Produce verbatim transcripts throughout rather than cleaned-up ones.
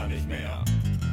gar nicht mehr.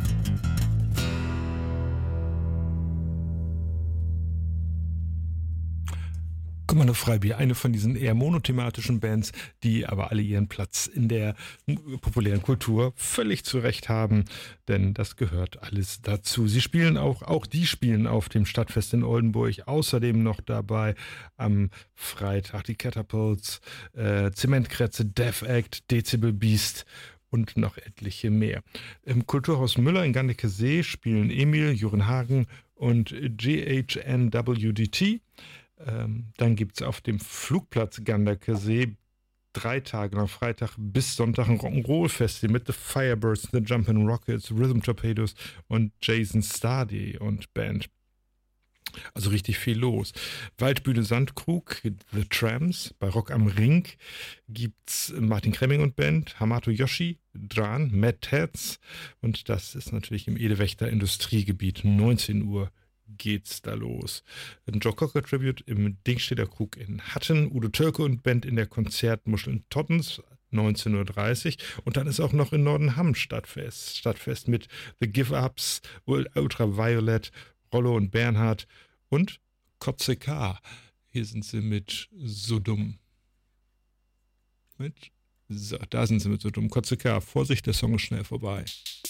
Kommando Freibier, eine von diesen eher monothematischen Bands, die aber alle ihren Platz in der populären Kultur völlig zurecht haben, denn das gehört alles dazu. Sie spielen auch, auch die spielen auf dem Stadtfest in Oldenburg, außerdem noch dabei am Freitag die Catapults, äh, Zementkrätze, Death Act, Dezibel Beast und noch etliche mehr. Im Kulturhaus Müller in Gandeckesee spielen Emil, Jürgen Hagen und G H N W D T. Ähm, dann gibt es auf dem Flugplatz Gandeckesee drei Tage nach Freitag bis Sonntag ein Rock'n'Roll-Festival mit The Firebirds, The Jumpin' Rockets, Rhythm Torpedoes und Jason Stardy und Band. Also richtig viel los. Waldbühne Sandkrug, The Trams, bei Rock am Ring gibt's Martin Kremming und Band, Hamato Yoshi, Dran, Mad Tats und das ist natürlich im Edewächter Industriegebiet, neunzehn Uhr geht's da los. Ein Joe Cocker Tribute im Dingstedter Krug in Hatten, Udo Türke und Band in der Konzertmuschel in Tottens, neunzehn Uhr dreißig. Und dann ist auch noch in Nordenham Stadtfest. Stadtfest mit The Give-Ups, Ultraviolet, Rollo und Bernhard und Kotze K. Hier sind sie mit So Dumm. Mit, so, da sind sie mit So Dumm. Kotze K. Vorsicht, der Song ist schnell vorbei.